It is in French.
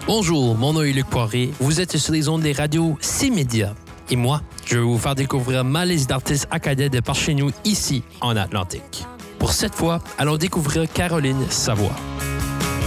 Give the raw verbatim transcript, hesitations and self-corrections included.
Bonjour, mon nom est Luc Poiré. Vous êtes sur les ondes des radios C-Média. Et moi, je vais vous faire découvrir ma liste d'artistes acadiens de par chez nous, ici, en Atlantique. Pour cette fois, allons découvrir Caroline Savoie.